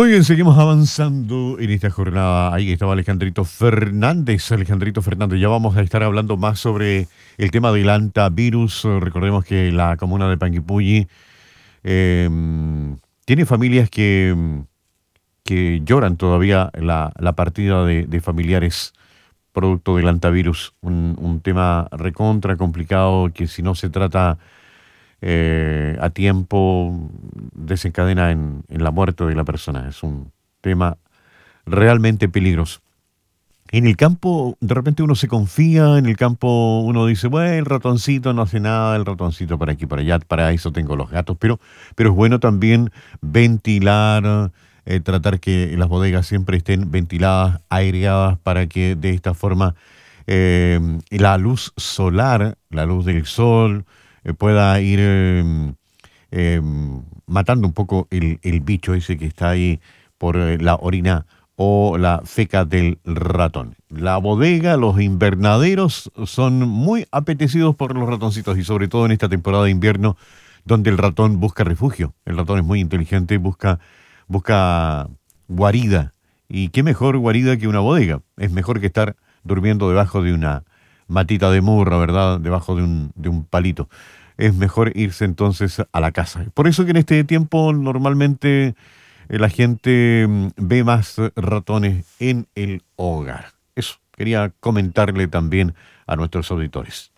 Muy bien, seguimos avanzando en esta jornada. Ahí estaba Alejandrito Fernández. Alejandrito Fernández, ya vamos a estar hablando más sobre el tema del antivirus. Recordemos que la comuna de Panguipulli eh, tiene familias que lloran todavía la partida de familiares producto del antivirus. Un tema recontra complicado que si no se trata a tiempo desencadena en la muerte de la persona. Es un tema realmente peligroso. En el campo, de repente uno se confía, en el campo uno dice, bueno, el ratoncito no hace nada, el ratoncito para aquí, para allá, para eso tengo los gatos, pero es bueno también ventilar, tratar que las bodegas siempre estén ventiladas, aireadas, para que de esta forma la luz solar, la luz del sol, pueda ir eh, matando un poco el bicho ese que está ahí por la orina o la feca del ratón. La bodega, los invernaderos son muy apetecidos por los ratoncitos y sobre todo en esta temporada de invierno donde el ratón busca refugio. El ratón es muy inteligente, busca guarida. Y qué mejor guarida que una bodega. Es mejor que estar durmiendo debajo de una matita de murra, ¿verdad? Debajo de un palito. Es mejor irse entonces a la casa. Por eso que en este tiempo normalmente la gente ve más ratones en el hogar. Eso, quería comentarle también a nuestros auditores.